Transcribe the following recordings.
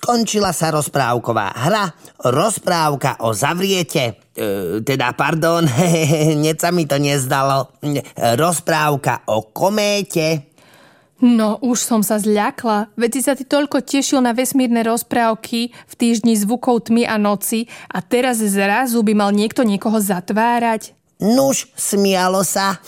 Skončila sa rozprávková hra, rozprávka o zavriete, hneď sa mi to nezdalo, rozprávka o kométe. No, už som sa zľakla. Veď si sa ty toľko tešil na vesmírne rozprávky v týždni zvukov tmy a noci a teraz zrazu by mal niekto niekoho zatvárať. Nuž, smialo sa,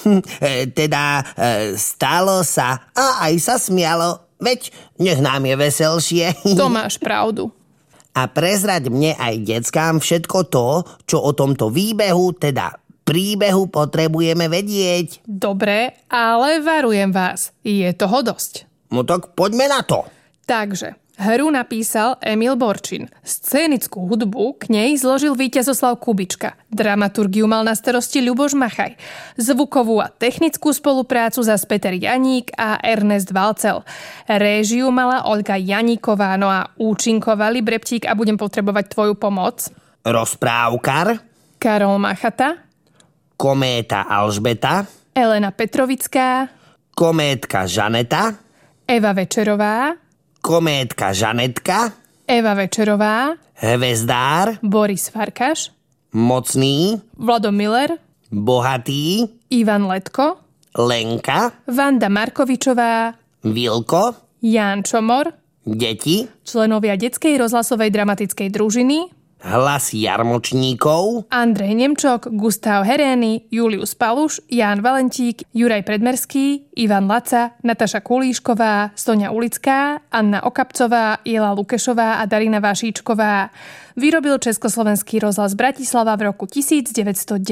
stalo sa a aj sa smialo. Veď nech nám je veselšie. To máš pravdu. A prezrať mne aj deckám všetko to, čo o tomto výbehu, príbehu potrebujeme vedieť. Dobre, ale varujem vás, je toho dosť. No tak poďme na to. Takže, hru napísal Emil Borčin. Scénickú hudbu k nej zložil Víťazoslav Kubička. Dramaturgiu mal na starosti Ľuboš Machaj. Zvukovú a technickú spoluprácu zas Peter Janík a Ernest Valcel. Réžiu mala Olga Janíková, no a účinkovali Breptík a budem potrebovať tvoju pomoc. Rozprávkar Karol Machata, kométa Alžbeta, Elena Petrovická, kométka Žaneta, Eva Večerová, kométka Žanetka, Eva Večerová, Hvezdár, Boris Farkaš, Mocný, Vlado Miller, Bohatý, Ivan Letko, Lenka, Vanda Markovičová, Vilko, Ján Čomor, deti, členovia detskej rozhlasovej dramatickej družiny, Hlas jarmočníkov, Andrej Nemčok, Gustav Herény, Julius Paluš, Ján Valentík, Juraj Predmerský, Ivan Laca, Nataša Kulíšková, Soňa Ulická, Anna Okapcová, Jela Lukešová a Darina Vašíčková. Vyrobil Československý rozhlas Bratislava v roku 1990.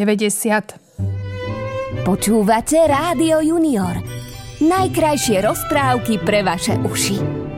Počúvate Rádio Junior. Najkrajšie rozprávky pre vaše uši.